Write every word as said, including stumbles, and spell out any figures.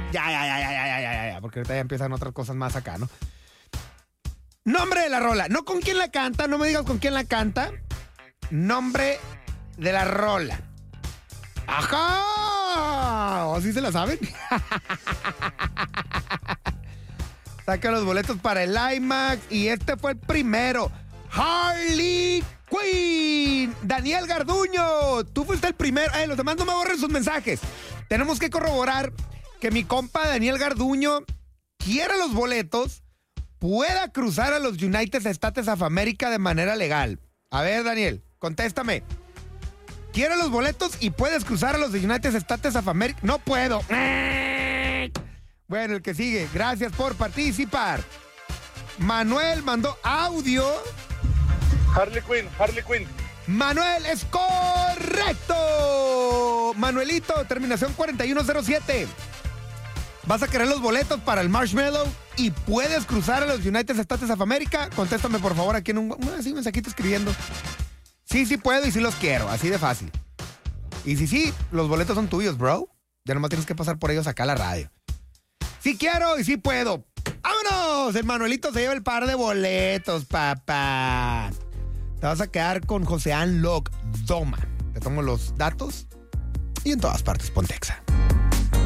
Ya, ya, ya, ya, ya, ya, ya, ya, porque ahorita ya empiezan otras cosas más acá, ¿no? Nombre de la rola. No con quién la canta, no me digas con quién la canta. Nombre de la rola. ¡Ajá! ¿O sí se la saben? Saca los boletos para el IMAX y este fue el primero. Harley Quinn. Daniel Garduño. Tú fuiste el primero. Eh, los demás no me borren sus mensajes. Tenemos que corroborar que mi compa Daniel Garduño quiere los boletos, pueda cruzar a los United States of America de manera legal. A ver, Daniel, contéstame. ¿Quiere los boletos y puedes cruzar a los United States of America? No puedo. Bueno, el que sigue. Gracias por participar. Manuel mandó audio. Harley Quinn, Harley Quinn. Manuel, es correcto. Manuelito, terminación cuarenta y uno cero siete. ¿Vas a querer los boletos para el Marshmallow y puedes cruzar a los United States of America? Contéstame, por favor, aquí en un, un así, mensajito escribiendo. Sí, sí puedo y sí los quiero, así de fácil. Y si sí, los boletos son tuyos, bro. Ya nomás tienes que pasar por ellos acá a la radio. Sí quiero y sí puedo. ¡Vámonos! El Manuelito se lleva el par de boletos, papá. Te vas a quedar con José An Log Doma. Te tomo los datos y en todas partes Pontexa.